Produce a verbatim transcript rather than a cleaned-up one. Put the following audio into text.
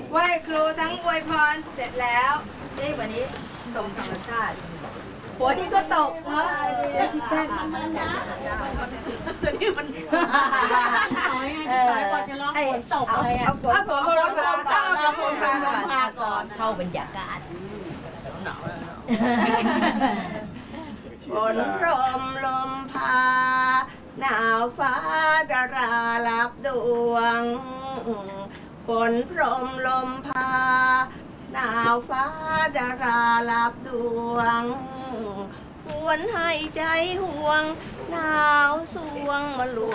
ไหว้ครูทั้งอวยพรเสร็จแล้วนี่วันนี้ชมธรรมชาติฝนก็ตกเนาะแป้งมันนะตัวนี้มันเออให้ตกเลยอ่ะเอาฝนมาลงมาเอาฝนมาลงมาก่อนเข้าบรรยากาศหนาวฝนพรมลมพาหนาวฟ้าดาราลับดวงฝนพรมลมพาหนาวฟ้าดาราลับดวงควรให้ใจห่วงหนาวสวงมาลวง